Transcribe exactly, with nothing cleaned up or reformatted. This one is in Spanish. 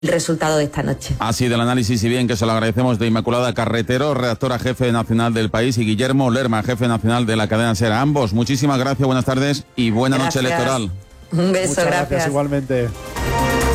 el resultado de esta noche. Ha sido el análisis, y bien que se lo agradecemos, de Inmaculada Carretero, redactora jefe nacional del País, y Guillermo Lerma, jefe nacional de la cadena SER. A ambos, muchísimas gracias, buenas tardes y buena Gracias. noche electoral. Un beso, Muchas gracias. gracias. Igualmente.